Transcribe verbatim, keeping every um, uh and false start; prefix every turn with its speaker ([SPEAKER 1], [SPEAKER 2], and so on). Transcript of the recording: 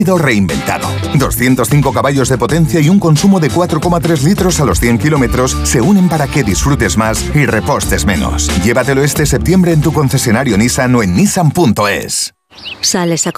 [SPEAKER 1] Reinventado. doscientos cinco caballos de potencia y un consumo de cuatro coma tres litros a los cien kilómetros se unen para que disfrutes más y repostes menos. Llévatelo este septiembre en tu concesionario Nissan o en nissan punto es.
[SPEAKER 2] Sales a